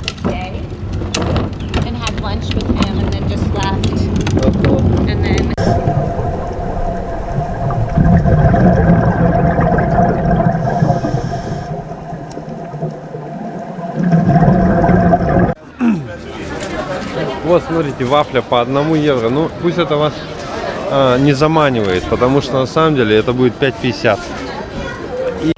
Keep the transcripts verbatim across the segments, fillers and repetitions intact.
day and had lunch with him and then just left. And then вот, смотрите, вафля по одному евро. Ну, пусть это вас а, не заманивает, потому что на самом деле это будет пять пятьдесят. И...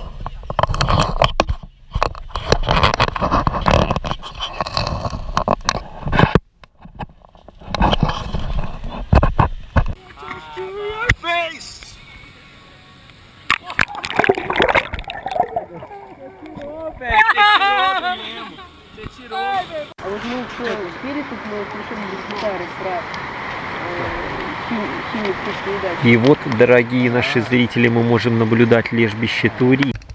И вот, дорогие наши зрители, мы можем наблюдать лежбище туристов.